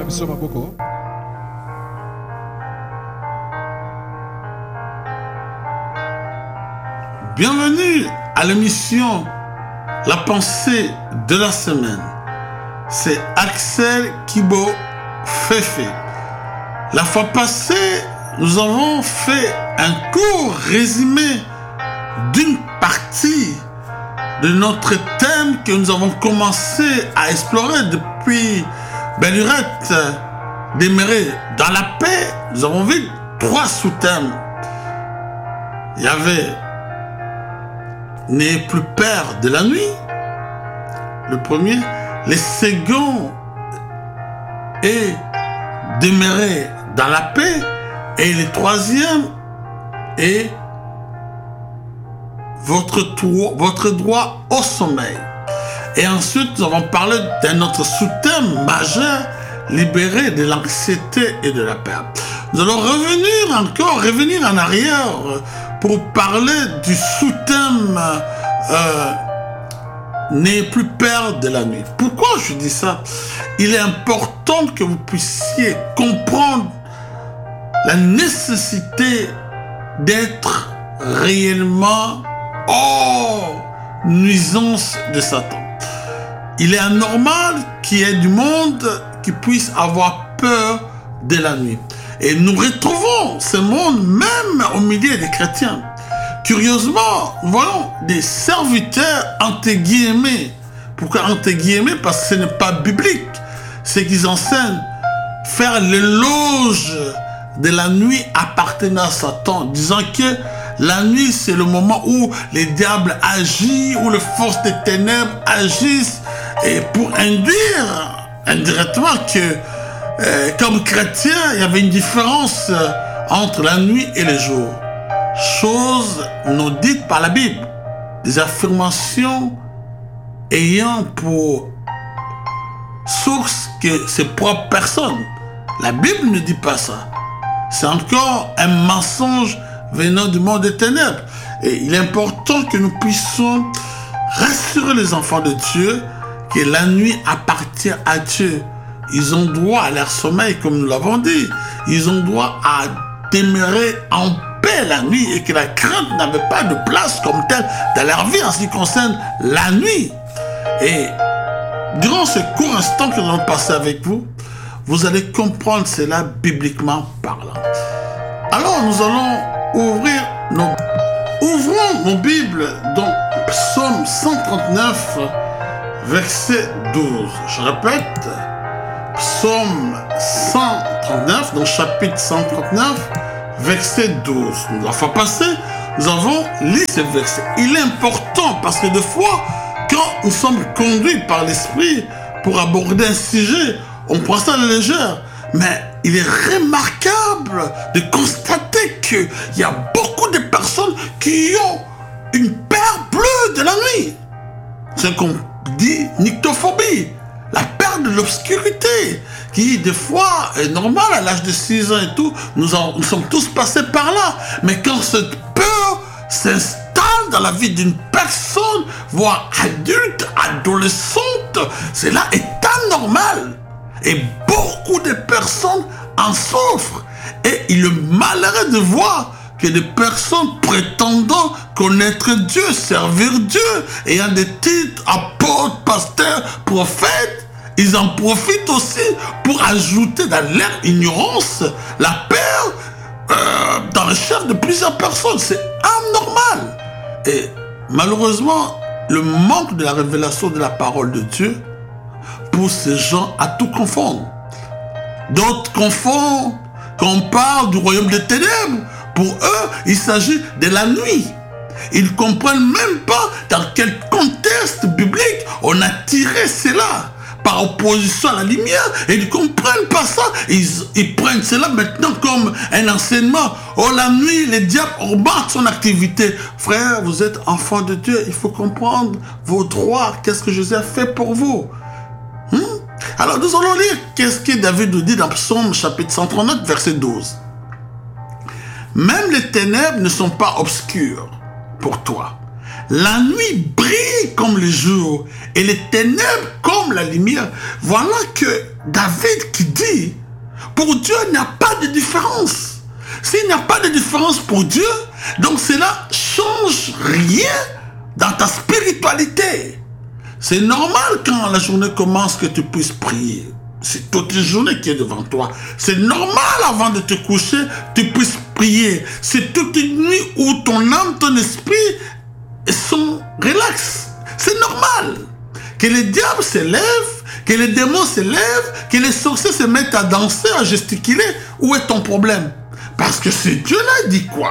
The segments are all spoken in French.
Bienvenue à l'émission La pensée de la semaine. C'est Axel Kibo Fefe. La fois passée, nous avons fait un court résumé d'une partie de notre thème que nous avons commencé à explorer depuis belle lurette, demeurer dans la paix. Nous avons vu 3 sous-thèmes. Il y avait n'ayez plus peur de la nuit, le premier. Les seconds est demeurer dans la paix, et le troisième est votre droit au sommeil. Et ensuite, nous avons parlé d'un autre sous-thème majeur, libéré de l'anxiété et de la peur. Nous allons revenir en arrière pour parler du sous-thème n'ayez plus peur de la nuit. Pourquoi je dis ça? Il est important que vous puissiez comprendre la nécessité d'être réellement hors nuisance de Satan. Il est anormal qu'il y ait du monde qui puisse avoir peur de la nuit. Et nous retrouvons ce monde même au milieu des chrétiens. Curieusement, nous voyons des serviteurs entre guillemets. Pourquoi entre guillemets? Parce que ce n'est pas biblique. C'est qu'ils enseignent faire l'éloge de la nuit appartenant à Satan, disant que la nuit, c'est le moment où les diables agissent, où les forces des ténèbres agissent, et pour induire indirectement que, comme chrétien, il y avait une différence entre la nuit et le jour. Chose non dite par la Bible. Des affirmations ayant pour source que ses propres personnes. La Bible ne dit pas ça. C'est encore un mensonge venant du monde des ténèbres. Et il est important que nous puissions rassurer les enfants de Dieu que la nuit appartient à Dieu. Ils ont droit à leur sommeil, comme nous l'avons dit. Ils ont droit à demeurer en paix la nuit, et que la crainte n'avait pas de place comme telle dans leur vie en ce qui concerne la nuit. Et durant ce court instant que nous allons passer avec vous, vous allez comprendre cela bibliquement parlant. Alors nous allons ouvrons nos Bibles dans Psaume 139, verset 12. Je répète, Psaume 139, dans chapitre 139, verset 12. La fois passée, nous avons lu ce verset. Il est important parce que des fois, quand nous sommes conduits par l'Esprit pour aborder un sujet, on prend ça à la légère. Mais il est remarquable de constater qu'il y a beaucoup de personnes qui ont une peur bleue de la nuit. C'est qu'on dit nyctophobie, la peur de l'obscurité, qui des fois est normale à l'âge de 6 ans et tout. Nous sommes tous passés par là. Mais quand cette peur s'installe dans la vie d'une personne, voire adulte, adolescente, cela est anormal. Et beaucoup de personnes en souffrent. Et il est malheureux de voir que des personnes prétendant connaître Dieu, servir Dieu, ayant des titres, apôtres, pasteurs, prophètes, ils en profitent aussi pour ajouter dans leur ignorance la peur dans le chef de plusieurs personnes. C'est anormal. Et malheureusement, le manque de la révélation de la parole de Dieu pousse ces gens à tout confondre. D'autres confondent quand on parle du royaume des ténèbres. Pour eux, il s'agit de la nuit. Ils ne comprennent même pas dans quel contexte biblique on a tiré cela par opposition à la lumière, et ils ne comprennent pas ça. Ils prennent cela maintenant comme un enseignement. Oh, la nuit, les diables augmentent son activité. Frère, vous êtes enfant de Dieu, il faut comprendre vos droits. Qu'est-ce que Jésus a fait pour vous? Alors nous allons lire qu'est-ce que David nous dit dans Psaume chapitre 139, verset 12. Même les ténèbres ne sont pas obscures pour toi. la nuit brille comme le jour et les ténèbres comme la lumière. Voilà que David qui dit, pour Dieu, il n'y a pas de différence. S'il n'y a pas de différence pour Dieu, donc cela change rien dans ta spiritualité. C'est normal quand la journée commence que tu puisses prier. C'est toute une journée qui est devant toi. C'est normal avant de te coucher, tu puisses prier. C'est toute une nuit où ton âme, ton esprit sont relax. C'est normal. Que les diables s'élèvent, que les démons s'élèvent, que les sorciers se mettent à danser, à gesticuler. Où est ton problème? Parce que ce Dieu-là dit quoi?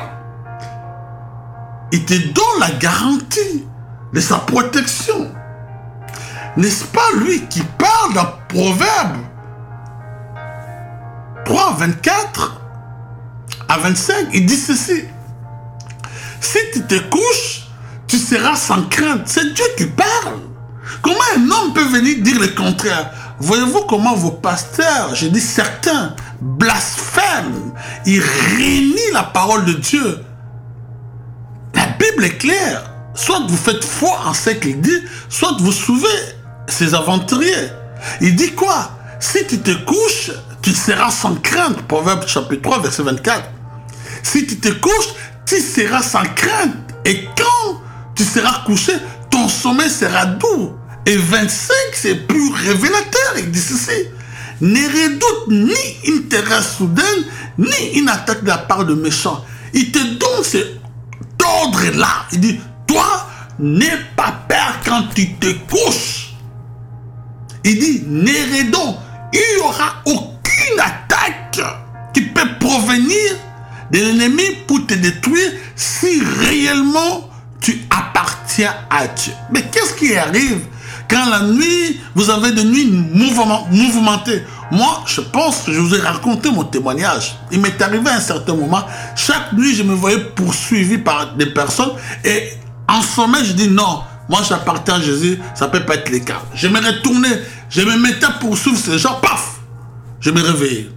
Il te donne la garantie de sa protection. N'est-ce pas lui qui parle dans Proverbe 3, 24 à 25? Il dit ceci. Si tu te couches, tu seras sans crainte. C'est Dieu qui parle. Comment un homme peut venir dire le contraire? Voyez-vous comment vos pasteurs, je dis certains, blasphèment. Ils renient la parole de Dieu. La Bible est claire. Soit vous faites foi en ce qu'il dit, soit vous suivez ces aventuriers. Il dit quoi? Si tu te couches, tu seras sans crainte. Proverbe chapitre 3, verset 24. Si tu te couches, tu seras sans crainte. Et quand tu seras couché, ton sommeil sera doux. Et 25, c'est plus révélateur. Il dit ceci. Ne redoute ni une terreur soudaine, ni une attaque de la part de méchants. Il te donne cet ordre-là. Il dit, toi, n'aie pas peur quand tu te couches. Il dit, ne redoute. Il n'y aura aucune attaque qui peut provenir de l'ennemi pour te détruire si réellement tu appartiens à Dieu. Mais qu'est-ce qui arrive quand la nuit, vous avez des nuits mouvementées? Moi, je pense que je vous ai raconté mon témoignage. Il m'est arrivé à un certain moment, chaque nuit, je me voyais poursuivi par des personnes et en sommeil, je dis non, moi j'appartiens à Jésus, ça ne peut pas être le cas. Je me retournais, je me mettais à poursuivre ces gens, paf, je me réveillais.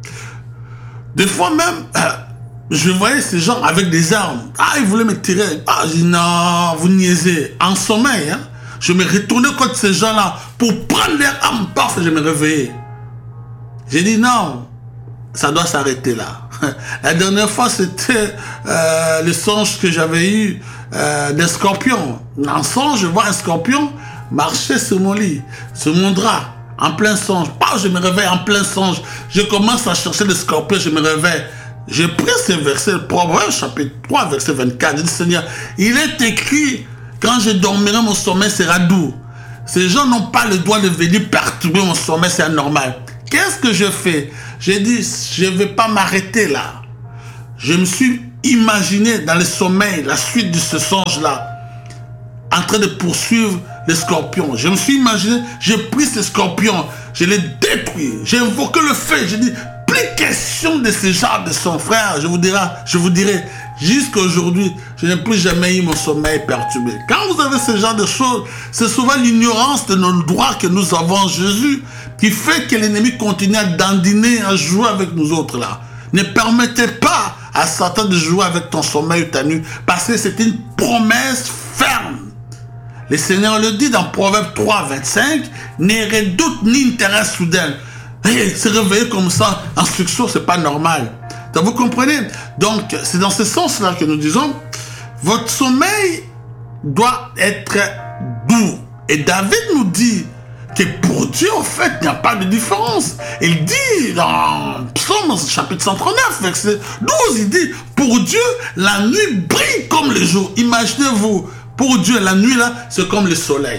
Des fois même, je voyais ces gens avec des armes. Ah, ils voulaient me tirer. Ah, je dis non, vous niaisez. En sommeil, hein. Je me retournais contre ces gens-là pour prendre leurs armes, paf, je me réveillais. J'ai dit non, ça doit s'arrêter là. La dernière fois, c'était le songe que j'avais eu des scorpions. En songe, je vois un scorpion marcher sur mon lit, sur mon drap, en plein songe. Paf, je me réveille en plein songe. Je commence à chercher le scorpion, je me réveille. J'ai pris ce verset, Proverbe chapitre 3, verset 24. Je dis, Seigneur, il est écrit, quand je dormirai, mon sommeil sera doux. Ces gens n'ont pas le droit de venir perturber mon sommeil, c'est anormal. Qu'est-ce que je fais? J'ai dit, je ne vais pas m'arrêter là. Je me suis imaginé dans le sommeil, la suite de ce songe-là, en train de poursuivre les scorpions. Je me suis imaginé, j'ai pris ces scorpions, je les détruis, j'ai invoqué le feu, j'ai dit, plus question de ce genre de son frère, je vous dirai, jusqu'à aujourd'hui, je n'ai plus jamais eu mon sommeil perturbé. Quand vous avez ce genre de choses, c'est souvent l'ignorance de nos droits que nous avons en Jésus qui fait que l'ennemi continue à dandiner, à jouer avec nous autres là. Ne permettez pas à Satan de jouer avec ton sommeil ou ta nuit, parce que c'est une promesse ferme. Le Seigneur le dit dans Proverbe 3, 25, ne redoute ni intérêt soudain. Hey, se réveiller comme ça, en succès, c'est pas normal. Donc, vous comprenez? Donc, c'est dans ce sens-là que nous disons, votre sommeil doit être doux. Et David nous dit que pour Dieu, en fait, il n'y a pas de différence. Il dit dans Psaume chapitre 139, verset 12, il dit, pour Dieu, la nuit brille comme le jour. Imaginez-vous, pour Dieu, la nuit, là, c'est comme le soleil.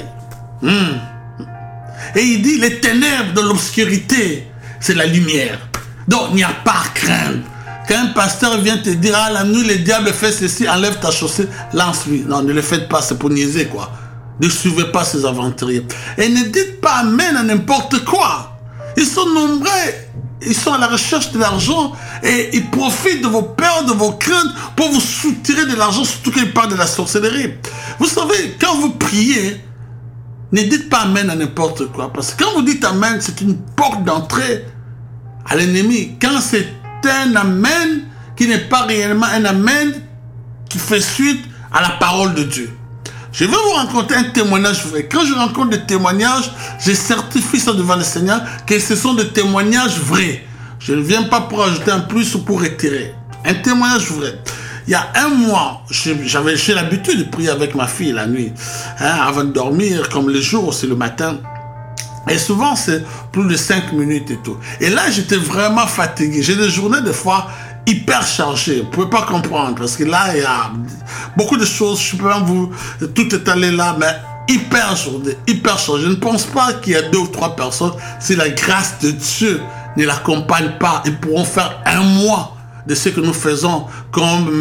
Et il dit, les ténèbres de l'obscurité, c'est la lumière. Donc, il n'y a pas à craindre. Quand un pasteur vient te dire, ah, la nuit, le diable fait ceci, enlève ta chaussée, lance-lui. Non, ne le faites pas, c'est pour niaiser, quoi. Ne suivez pas ces aventuriers. Et ne dites pas amen à n'importe quoi. Ils sont nombreux. Ils sont à la recherche de l'argent et ils profitent de vos peurs, de vos craintes pour vous soutirer de l'argent, surtout qu'ils parlent de la sorcellerie. Vous savez, quand vous priez, ne dites pas amen à n'importe quoi. Parce que quand vous dites amen, c'est une porte d'entrée à l'ennemi. Quand c'est un amen qui n'est pas réellement un amen qui fait suite à la parole de Dieu. Je vais vous raconter un témoignage vrai. Quand je rencontre des témoignages, je certifie ça devant le Seigneur que ce sont des témoignages vrais. Je ne viens pas pour ajouter un plus ou pour retirer. Un témoignage vrai. Il y a un mois, j'ai l'habitude de prier avec ma fille la nuit, avant de dormir, comme le jour, c'est le matin. Et souvent, c'est plus de 5 minutes et tout. Et là, j'étais vraiment fatigué. J'ai des journées, des fois, hyper chargées. Vous ne pouvez pas comprendre. Parce que là, il y a beaucoup de choses. Je ne peux pas vous... Tout est allé là, mais hyper journée, hyper chargée. Je ne pense pas qu'il y a 2 ou 3 personnes, si la grâce de Dieu ne l'accompagne pas, ils pourront faire un mois de ce que nous faisons comme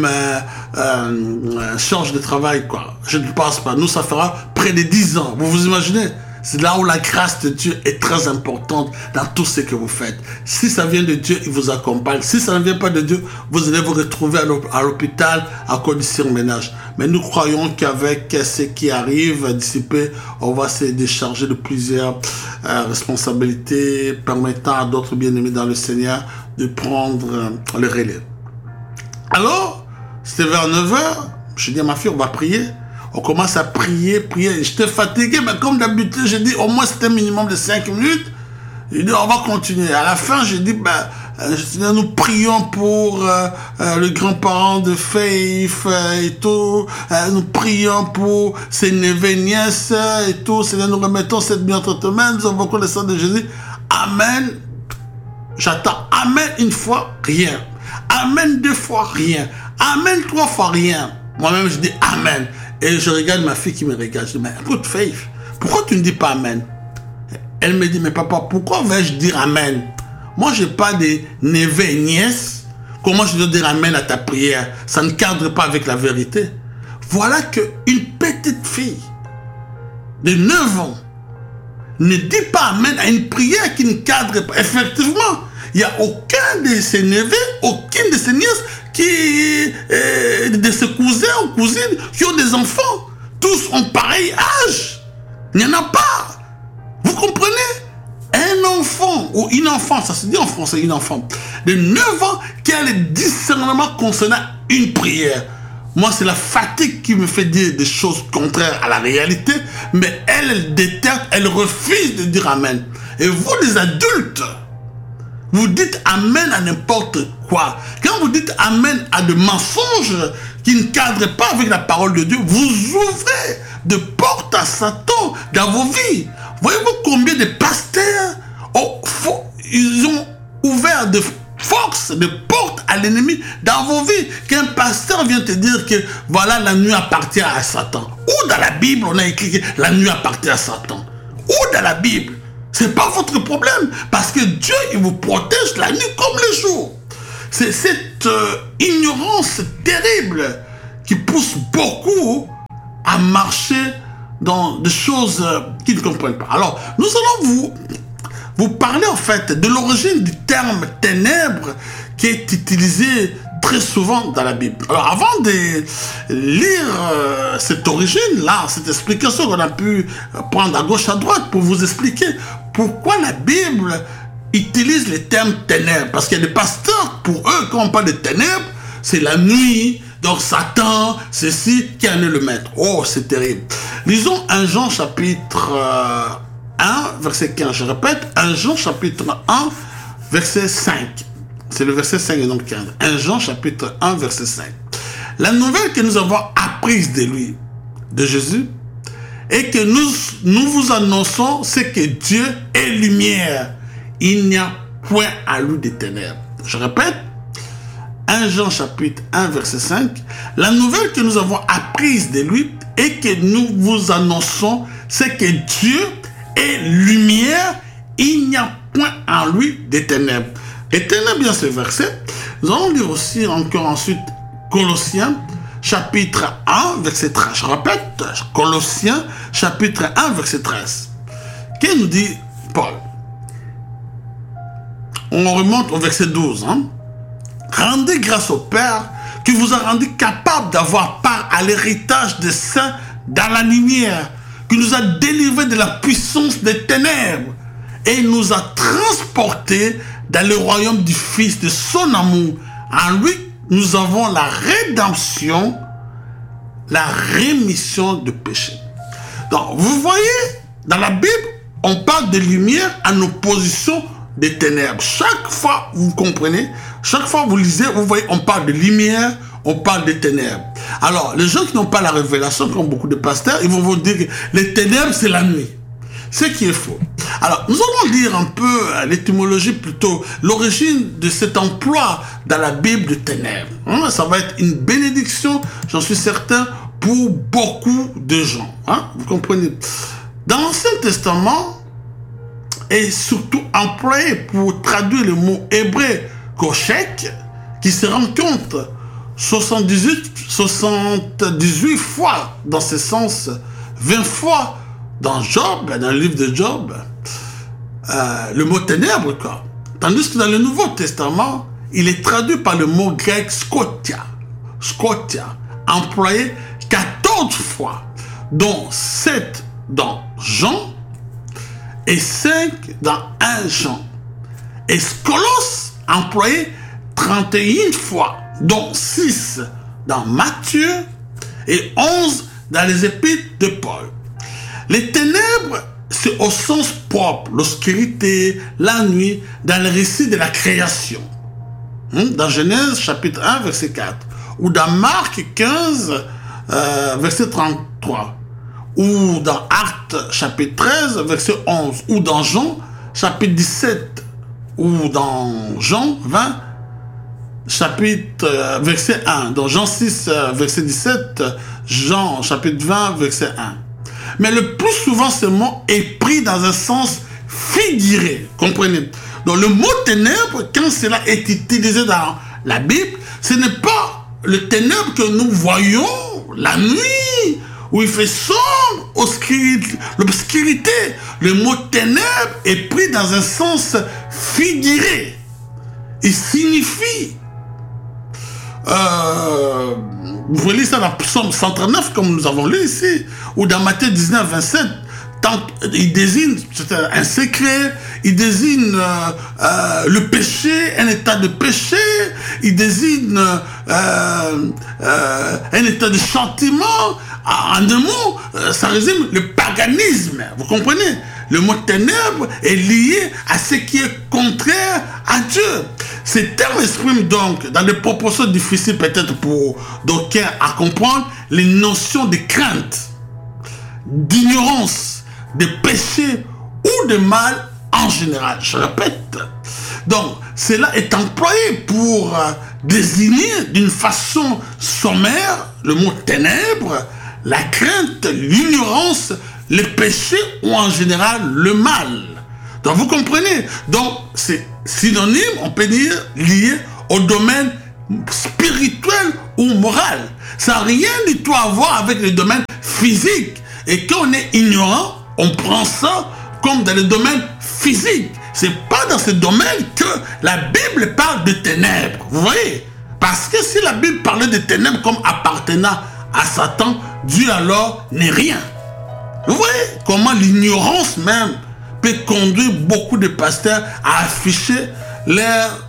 charge de travail, quoi. Je ne pense pas. Nous, ça fera près de 10 ans. Vous vous imaginez? C'est là où la grâce de Dieu est très importante dans tout ce que vous faites. Si ça vient de Dieu, il vous accompagne. Si ça ne vient pas de Dieu, vous allez vous retrouver à l'hôpital à condition ménage. Mais nous croyons qu'avec ce qui arrive d'ici peu, on va se décharger de plusieurs responsabilités permettant à d'autres bien-aimés dans le Seigneur de prendre le relais. Alors, c'était vers 9h, je dis à ma fille, on va prier. On commence à prier. J'étais fatigué, mais comme d'habitude, j'ai dit, au moins c'était un minimum de 5 minutes. J'ai dit, on va continuer. À la fin, j'ai dit, nous prions pour le grand-parent de Faith et tout. Nous prions pour ses neveux et nièces et tout. Seigneur, nous remettons cette nuit entre tes mains. Nous avons connaissance de Jésus. Amen. J'attends Amen une fois, rien. Amen 2 fois, rien. Amen 3 fois, rien. Moi-même, je dis Amen. Et je regarde ma fille qui me regarde. Je dis, mais écoute, Faith, pourquoi tu ne dis pas Amen? Elle me dit, mais papa, pourquoi vais-je dire Amen? Moi, je n'ai pas de neveux et nièces. Comment je dois dire Amen à ta prière? Ça ne cadre pas avec la vérité. Voilà qu'une petite fille de 9 ans ne dit pas Amen à une prière qui ne cadre pas. Effectivement, il n'y a aucun de ses neveux, aucune de ses nièces, de ses cousins ou cousines qui ont des enfants. Tous ont pareil âge. Il n'y en a pas. Vous comprenez? Un enfant ou une enfant, ça se dit en français, une enfant de 9 ans qui a le discernement concernant une prière. Moi, c'est la fatigue qui me fait dire des choses contraires à la réalité, mais elle déteste, elle refuse de dire Amen. Et vous, les adultes, vous dites Amen à n'importe quoi. Quand vous dites Amen à des mensonges qui ne cadrent pas avec la parole de Dieu, vous ouvrez de portes à Satan dans vos vies. Voyez-vous combien de pasteurs ils ont ouvert de force, de portes à l'ennemi dans vos vies. Qu'un pasteur vient te dire que voilà, la nuit appartient à Satan. Où dans la Bible on a écrit que la nuit appartient à Satan? Où dans la Bible? C'est pas votre problème, parce que Dieu, il vous protège la nuit comme le jour. C'est cette ignorance terrible qui pousse beaucoup à marcher dans des choses qu'ils ne comprennent pas. Alors, nous allons vous parler en fait de l'origine du terme ténèbres qui est utilisé très souvent dans la Bible. Alors, avant de lire cette origine-là, cette explication qu'on a pu prendre à gauche, à droite pour vous expliquer pourquoi la Bible utilise le terme ténèbres. Parce qu'il y a des pasteurs, pour eux, quand on parle de ténèbres, c'est la nuit, donc Satan, ceci, qui en est le maître. Oh, c'est terrible. Lisons 1 Jean chapitre 1, verset 15. Je répète, 1 Jean chapitre 1, verset 5. C'est le verset 5 et donc 15. 1 Jean chapitre 1, verset 5. La nouvelle que nous avons apprise de lui, de Jésus, et que nous vous annonçons, c'est que Dieu est lumière. Il n'y a point à lui de ténèbres. Je répète, 1 Jean chapitre 1, verset 5. La nouvelle que nous avons apprise de lui et que nous vous annonçons, c'est que Dieu est lumière. Il n'y a point en lui de ténèbres. Retenez bien ce verset. Nous allons lire aussi encore ensuite Colossiens chapitre 1, verset 13. Je répète, Colossiens chapitre 1, verset 13. Qu'est-ce nous dit Paul? On remonte au verset 12. Rendez grâce au Père qui vous a rendu capable d'avoir part à l'héritage des saints dans la lumière, qui nous a délivrés de la puissance des ténèbres et nous a transportés dans le royaume du Fils de son amour. En lui, nous avons la rédemption, la rémission de péché. Donc, vous voyez, dans la Bible, on parle de lumière en opposition des ténèbres. Chaque fois, vous comprenez, chaque fois vous lisez, vous voyez, on parle de lumière, on parle des ténèbres. Alors, les gens qui n'ont pas la révélation, comme beaucoup de pasteurs, ils vont vous dire que les ténèbres, c'est la nuit. Ce qui est faux. Alors, nous allons lire un peu l'étymologie, plutôt l'origine de cet emploi dans la Bible de ténèbres. Ça va être une bénédiction, j'en suis certain, pour beaucoup de gens. Vous comprenez? Dans l'Ancien Testament, est surtout employé pour traduire le mot hébreu koshek, qui se rencontre 78 fois dans ce sens, 20 fois dans Job, dans le livre de Job, le mot ténèbres, quoi. Tandis que dans le Nouveau Testament, il est traduit par le mot grec skotia, employé 14 fois, dont 7 dans Jean et 5 dans 1 Jean. Et skolos, employé 31 fois, dont 6 dans Matthieu et 11 dans les épîtres de Paul. Les ténèbres, c'est au sens propre, l'obscurité, la nuit, dans le récit de la création. Dans Genèse chapitre 1, verset 4, ou dans Marc 15, verset 33, ou dans Actes chapitre 13, verset 11, ou dans Jean chapitre 17, ou dans Jean 20, chapitre verset 1, dans Jean 6, verset 17, Jean chapitre 20, verset 1. Mais le plus souvent, ce mot est pris dans un sens figuré, comprenez? Donc le mot ténèbres, quand cela est utilisé dans la Bible, ce n'est pas le ténèbre que nous voyons la nuit, où il fait sombre, l'obscurité. Le mot ténèbres est pris dans un sens figuré. Il signifie, vous voyez ça dans Psaume 139, comme nous avons lu ici, ou dans Matthieu 19, 27, il désigne un secret, il désigne le péché, un état de péché, il désigne un état de châtiment. En deux mots, ça résume le paganisme, vous comprenez? Le mot ténèbres est lié à ce qui est contraire à Dieu. Ces termes expriment donc, dans des proportions difficiles peut-être pour d'aucuns à comprendre, les notions de crainte, d'ignorance, de péché ou de mal en général. Je répète. Donc, cela est employé pour désigner d'une façon sommaire le mot ténèbres, la crainte, l'ignorance, le péché ou en général le mal. Donc vous comprenez? Donc c'est synonyme, on peut dire, lié au domaine spirituel ou moral. Ça n'a rien du tout à voir avec le domaine physique. Et quand on est ignorant, on prend ça comme dans le domaine physique. C'est pas dans ce domaine que la Bible parle de ténèbres. Vous voyez? Parce que si la Bible parlait de ténèbres comme appartenant à Satan, Dieu alors n'est rien. Vous voyez comment l'ignorance même peut conduire beaucoup de pasteurs à afficher leur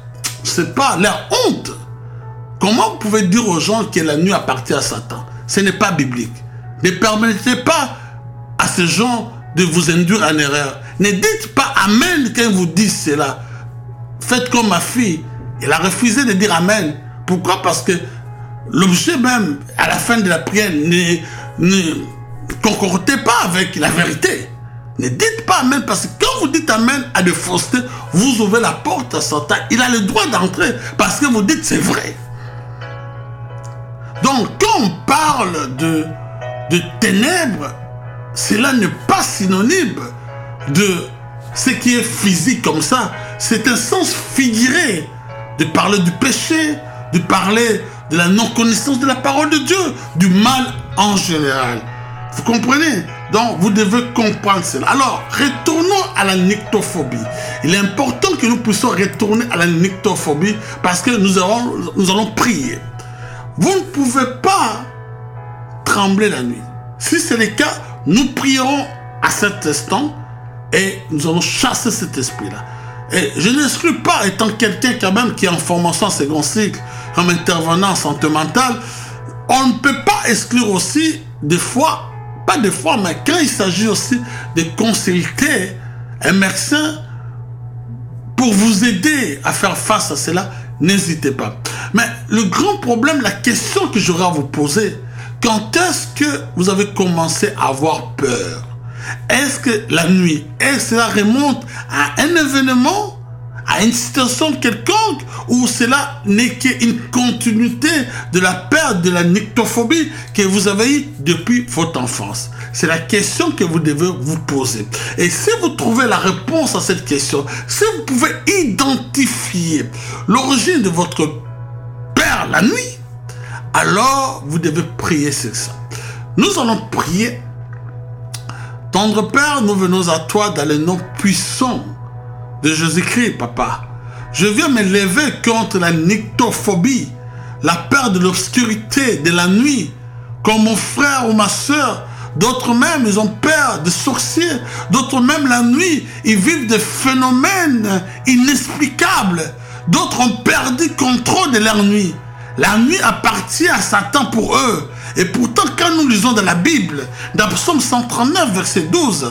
honte. Comment vous pouvez dire aux gens que la nuit appartient à Satan? Ce n'est pas biblique. Ne permettez pas à ces gens de vous induire en erreur. Ne dites pas Amen quand vous dites cela. Faites comme ma fille. Elle a refusé de dire Amen. Pourquoi? Parce que l'objet même, à la fin de la prière, ne concordez pas avec la vérité. Ne dites pas Amen, parce que quand vous dites Amen à des faussetés, vous ouvrez la porte à Satan. Il a le droit d'entrer parce que vous dites c'est vrai. Donc, quand on parle de ténèbres, cela n'est pas synonyme de ce qui est physique comme ça. C'est un sens figuré de parler du péché, de parler de la non-connaissance de la parole de Dieu, du mal en général. Vous comprenez? Donc, vous devez comprendre cela. Alors, retournons à la nyctophobie. Il est important que nous puissions retourner à la nyctophobie parce que nous allons prier. Vous ne pouvez pas trembler la nuit. Si c'est le cas, nous prierons à cet instant et nous allons chasser cet esprit-là. Et je n'exclus pas, étant quelqu'un quand même qui est en formation en second cycle, comme intervenant en santé mentale, on ne peut pas exclure aussi, des fois, pas des fois, mais quand il s'agit aussi de consulter un médecin pour vous aider à faire face à cela, n'hésitez pas. Mais le grand problème, la question que j'aurais à vous poser, quand est-ce que vous avez commencé à avoir peur? Est-ce que la nuit, est-ce que cela remonte à un événement, à une situation quelconque, ou cela n'est qu'une continuité de la peur de la nyctophobie que vous avez eue depuis votre enfance? C'est la question que vous devez vous poser. Et si vous trouvez la réponse à cette question, si vous pouvez identifier l'origine de votre peur la nuit, alors vous devez prier sur ça. Nous allons prier. Tendre Père, nous venons à toi dans le nom puissant de Jésus-Christ, Papa. Je viens me lever contre la nyctophobie, la peur de l'obscurité, de la nuit, comme mon frère ou ma soeur. D'autres même, ils ont peur de sorciers. D'autres même, la nuit, ils vivent des phénomènes inexplicables. D'autres ont perdu contrôle de leur nuit. La nuit appartient à Satan pour eux. Et pourtant, quand nous lisons dans la Bible, dans Psaume 139, verset 12,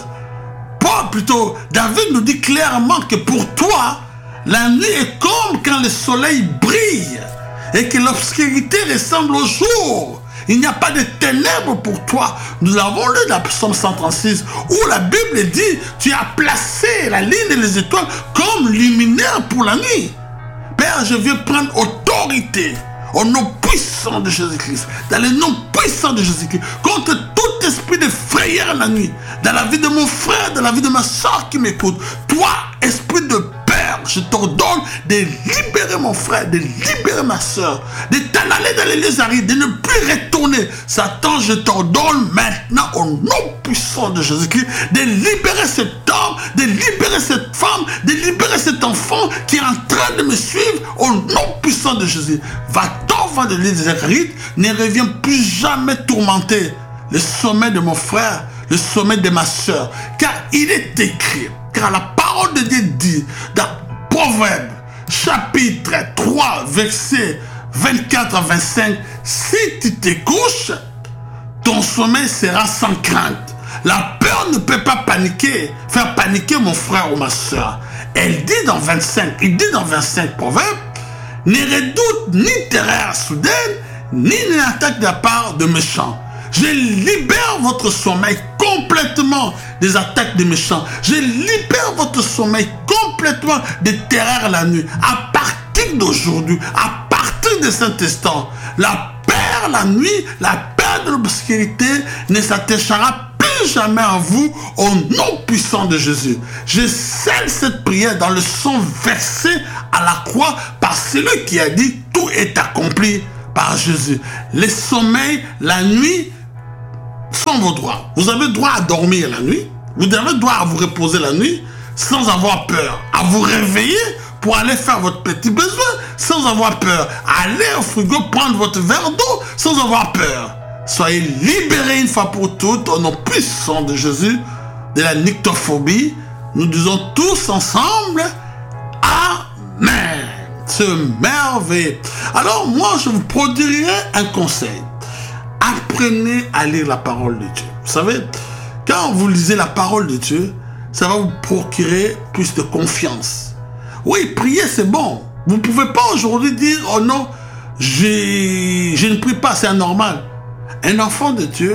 David nous dit clairement que pour toi, la nuit est comme quand le soleil brille et que l'obscurité ressemble au jour. Il n'y a pas de ténèbres pour toi. Nous l'avons lu dans Psaume 136 où la Bible dit, tu as placé la ligne et les étoiles comme luminaire pour la nuit. Père, je viens prendre autorité au nom puissant de Jésus-Christ, dans le nom puissant de Jésus-Christ, contre tout esprit de frayeur la nuit, dans la vie de mon frère, dans la vie de ma soeur qui m'écoute. Toi, esprit de peur, je t'ordonne de libérer mon frère, de libérer ma soeur, de t'en aller dans les lieux arides, de ne plus retourner. Satan, je t'ordonne maintenant au nom puissant de Jésus-Christ, de libérer cet homme, de libérer cette femme, de libérer cet enfant qui est en train de me suivre au nom puissant de Jésus. Va-t'en va de les arides, ne reviens plus jamais tourmenter le sommet de mon frère, le sommet de ma soeur, car il est écrit, car la parole de Dieu dit dans Proverbe chapitre 3 verset 24 à 25, si tu te couches, ton sommeil sera sans crainte. La peur ne peut pas faire paniquer mon frère ou ma soeur. Il dit dans 25 Proverbes, ne redoute ni terreur soudaine, ni une attaque de la part de méchants. Je libère votre sommeil complètement des attaques des méchants. Je libère votre sommeil complètement des terreurs la nuit. À partir d'aujourd'hui, à partir de cet instant, la peur la nuit, la peur de l'obscurité ne s'attachera plus jamais à vous au nom puissant de Jésus. Je scelle cette prière dans le sang versé à la croix par celui qui a dit tout est accompli par Jésus. Les sommeils, la nuit, sont vos droits. Vous avez droit à dormir la nuit. Vous avez droit à vous reposer la nuit sans avoir peur. À vous réveiller pour aller faire votre petit besoin sans avoir peur. Aller au frigo prendre votre verre d'eau sans avoir peur. Soyez libérés une fois pour toutes au nom puissant de Jésus de la nyctophobie. Nous disons tous ensemble Amen. C'est merveilleux. Alors moi je vous prodiguerai un conseil. Apprenez à lire la parole de Dieu. Vous savez, quand vous lisez la parole de Dieu, ça va vous procurer plus de confiance. Oui, prier c'est bon. Vous ne pouvez pas aujourd'hui dire, oh non, je ne prie pas, c'est anormal. Un enfant de Dieu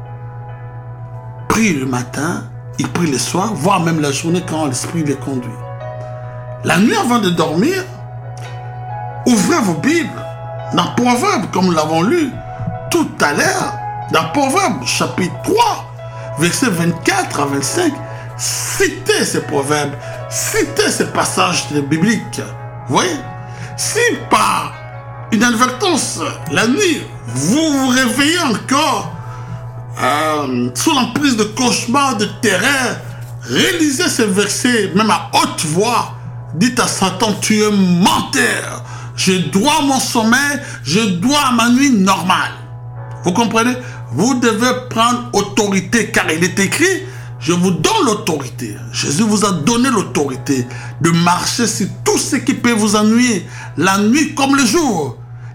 prie le matin, il prie le soir, voire même la journée quand l'Esprit les conduit. La nuit avant de dormir, ouvrez vos Bibles. Dans Proverbe, comme nous l'avons lu tout à l'heure, dans Proverbe chapitre 3, versets 24 à 25, citez ces proverbes, citez ces passages bibliques. Vous voyez, si par inadvertance, la nuit, vous vous réveillez encore sous l'emprise de cauchemars, de terreur, réalisez ces versets, même à haute voix, dites à Satan, tu es menteur, je dois mon sommeil, je dois ma nuit normale. Vous comprenez? Vous devez prendre autorité, car il est écrit, je vous donne l'autorité. Jésus vous a donné l'autorité de marcher sur tout ce qui peut vous ennuyer, la nuit comme le jour.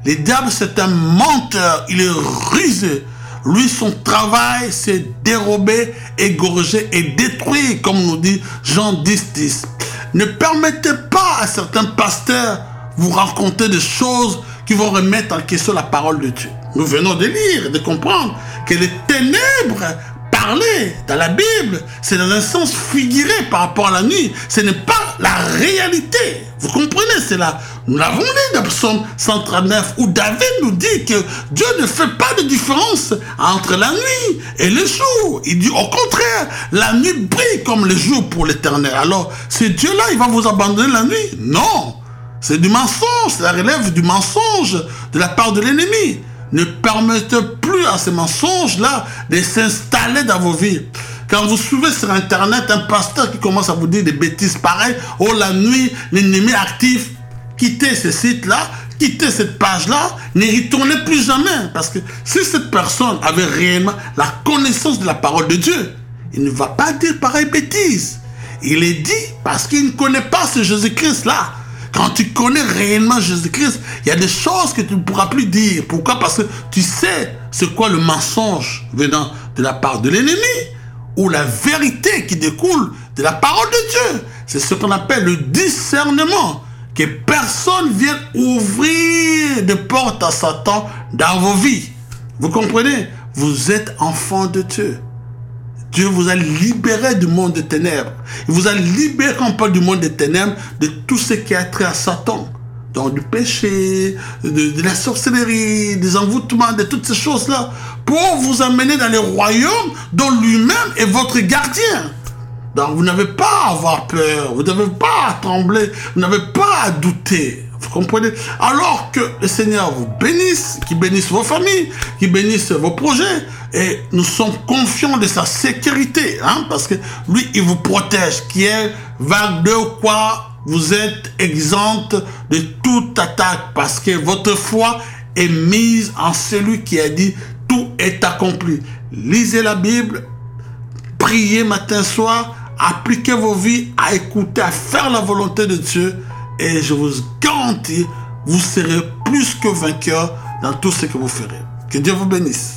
Le diable, c'est un menteur. Il est rusé. Lui, son travail, c'est dérober, égorger et détruire, comme nous dit Jean 10:10. Ne permettez pas à certains pasteurs vous raconter des choses qui vont remettre en question la parole de Dieu. Nous venons de lire, de comprendre que les ténèbres parlées dans la Bible, c'est dans un sens figuré par rapport à la nuit. Ce n'est pas la réalité. Vous comprenez cela? Nous l'avons lu dans Psaume 139 où David nous dit que Dieu ne fait pas de différence entre la nuit et le jour. Il dit au contraire, la nuit brille comme le jour pour l'Éternel. Alors, ce Dieu-là, il va vous abandonner la nuit? Non. C'est du mensonge, ça relève du mensonge de la part de l'ennemi. Ne permettez plus à ces mensonges-là de s'installer dans vos vies. Quand vous suivez sur Internet un pasteur qui commence à vous dire des bêtises pareilles, oh la nuit, l'ennemi actif, quittez ce site-là, quittez cette page-là, n'y retournez plus jamais. Parce que si cette personne avait réellement la connaissance de la parole de Dieu, il ne va pas dire pareille bêtise. Il est dit parce qu'il ne connaît pas ce Jésus-Christ-là. Quand tu connais réellement Jésus-Christ, il y a des choses que tu ne pourras plus dire. Pourquoi? Parce que tu sais c'est quoi le mensonge venant de la part de l'ennemi ou la vérité qui découle de la parole de Dieu. C'est ce qu'on appelle le discernement. Que personne vienne ouvrir des portes à Satan dans vos vies. Vous comprenez? Vous êtes enfants de Dieu. Dieu vous a libéré du monde des ténèbres. Il vous a libéré, quand on parle du monde des ténèbres, de tout ce qui a trait à Satan. Donc du péché, de la sorcellerie, des envoûtements, de toutes ces choses-là, pour vous amener dans les royaumes dont lui-même est votre gardien. Donc vous n'avez pas à avoir peur, vous n'avez pas à trembler, vous n'avez pas à douter. Vous comprenez? Alors que le Seigneur vous bénisse, qu'il bénisse vos familles, qu'il bénisse vos projets, et nous sommes confiants de sa sécurité, hein, parce que lui, il vous protège, qui est vague de quoi vous êtes exempte de toute attaque, parce que votre foi est mise en celui qui a dit tout est accompli. Lisez la Bible, priez matin, soir, appliquez vos vies à écouter, à faire la volonté de Dieu, et je vous garantis, vous serez plus que vainqueur dans tout ce que vous ferez. Que Dieu vous bénisse.